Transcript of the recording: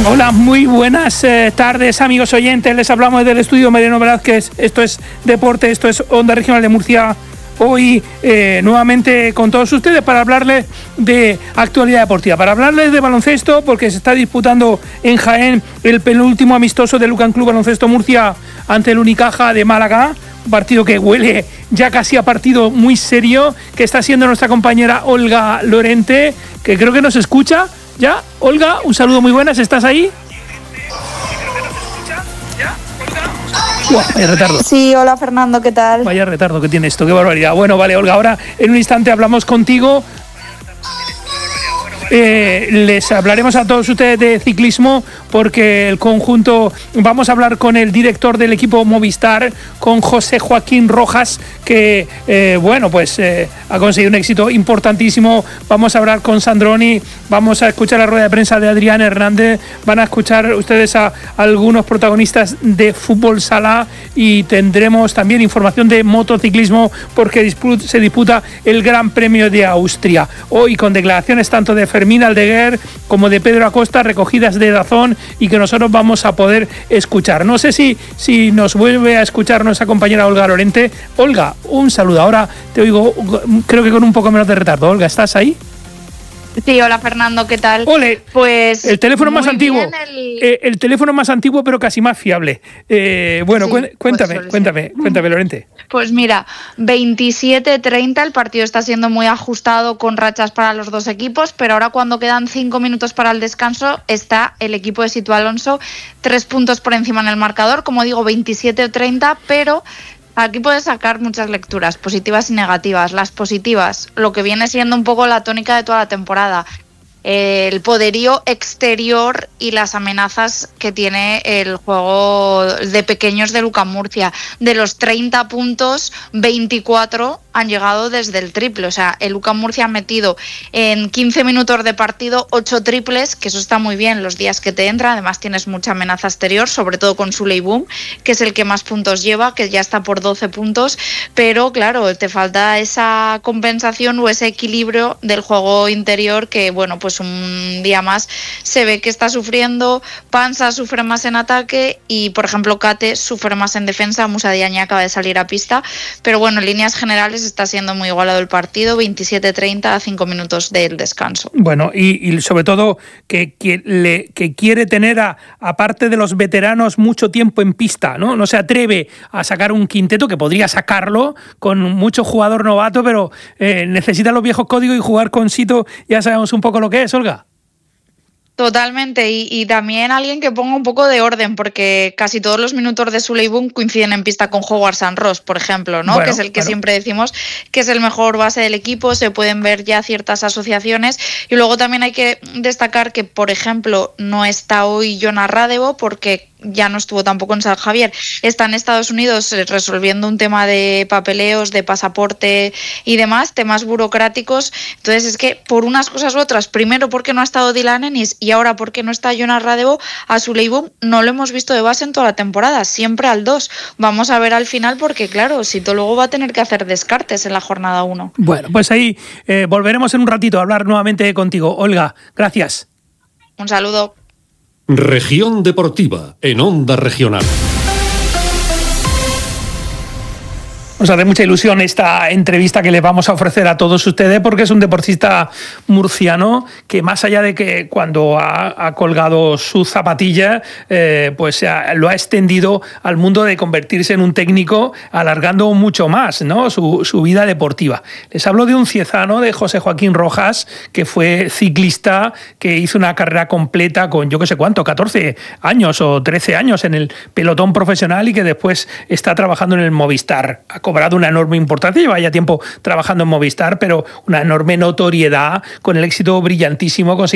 Hola, muy buenas tardes, amigos oyentes. Les hablamos del estudio Mariano Velázquez. Esto es Deporte, esto es Onda Regional de Murcia. Hoy nuevamente con todos ustedes para hablarles de actualidad deportiva, para hablarles de baloncesto, porque se está disputando en Jaén el penúltimo amistoso del Lucan Club Baloncesto Murcia ante el Unicaja de Málaga. Un partido que huele ya casi a partido muy serio, que está siendo nuestra compañera Olga Lorente, que creo que nos escucha. ¿Ya? Olga, un saludo, muy buenas, ¿estás ahí? Vaya retardo. Sí, hola Fernando, ¿qué tal? Vaya retardo que tiene esto, qué barbaridad. Bueno, vale, Olga, ahora en un instante hablamos contigo. Les hablaremos a todos ustedes de ciclismo, porque el conjunto, vamos a hablar con el director del equipo Movistar, con José Joaquín Rojas, que ha conseguido un éxito importantísimo. Vamos a hablar con Sandroni, vamos a escuchar la rueda de prensa de Adrián Hernández, van a escuchar ustedes a algunos protagonistas de fútbol sala y tendremos también información de motociclismo, porque se disputa el Gran Premio de Austria. Hoy con declaraciones tanto de Fermín Aldeguer como de Pedro Acosta, recogidas de Dazón, y que nosotros vamos a poder escuchar. No sé si nos vuelve a escuchar nuestra compañera Olga Lorente. Olga, un saludo. Ahora te oigo, creo que con un poco menos de retardo. Olga, ¿estás ahí? Sí, hola Fernando, ¿qué tal? Ole, pues el teléfono más antiguo, el teléfono más antiguo pero casi más fiable. Cuéntame, Lorente. Pues mira, 27-30, el partido está siendo muy ajustado con rachas para los dos equipos, pero ahora cuando quedan 5 minutos para el descanso está el equipo de Situ Alonso 3 puntos por encima en el marcador, como digo, 27-30, pero aquí puedes sacar muchas lecturas, positivas y negativas. Las positivas, lo que viene siendo un poco la tónica de toda la temporada, el poderío exterior y las amenazas que tiene el juego de pequeños de Lucan Murcia. De los 30 puntos, 24 han llegado desde el triple. O sea, el Lucan Murcia ha metido en 15 minutos de partido 8 triples, que eso está muy bien los días que te entra. Además tienes mucha amenaza exterior, sobre todo con Suley Boom, que es el que más puntos lleva, que ya está por 12 puntos. Pero claro, te falta esa compensación o ese equilibrio del juego interior que, bueno, pues un día más se ve que está sufriendo. Panza sufre más en ataque y, por ejemplo, Kate sufre más en defensa. Musa Diagne acaba de salir a pista, pero bueno, en líneas generales está siendo muy igualado el partido, 27-30 a 5 minutos del descanso. Bueno, y sobre todo que quiere tener, aparte de los veteranos, mucho tiempo en pista, ¿no? No se atreve a sacar un quinteto, que podría sacarlo con mucho jugador novato, pero necesita los viejos códigos, y jugar con Sito ya sabemos un poco lo que es, Olga. Totalmente, y también alguien que ponga un poco de orden, porque casi todos los minutos de Suley Boom coinciden en pista con Howard San Ross, por ejemplo, ¿no? Bueno, que es el que siempre decimos que es el mejor base del equipo. Se pueden ver ya ciertas asociaciones, y luego también hay que destacar que, por ejemplo, no está hoy Jonas Radevo, porque ya no estuvo tampoco en San Javier, está en Estados Unidos resolviendo un tema de papeleos, de pasaporte y demás, temas burocráticos. Entonces es que por unas cosas u otras, primero porque no ha estado Dylan Ennis y ahora porque no está Jonas Radevo, a Suley Boom no lo hemos visto de base en toda la temporada, siempre al 2. Vamos a ver al final, porque claro, Sito luego va a tener que hacer descartes en la jornada 1. Bueno, pues ahí volveremos en un ratito a hablar nuevamente contigo. Olga, gracias. Un saludo. Región Deportiva, en Onda Regional. Nos hace mucha ilusión esta entrevista que le vamos a ofrecer a todos ustedes, porque es un deportista murciano que, más allá de que cuando ha colgado su zapatilla, lo ha extendido al mundo de convertirse en un técnico, alargando mucho más, ¿no?, su vida deportiva. Les hablo de un ciezano, de José Joaquín Rojas, que fue ciclista, que hizo una carrera completa con yo que sé cuánto, 14 años o 13 años en el pelotón profesional, y que después está trabajando en el Movistar. Ha cobrado una enorme importancia, lleva ya tiempo trabajando en Movistar, pero una enorme notoriedad, con el éxito brillantísimo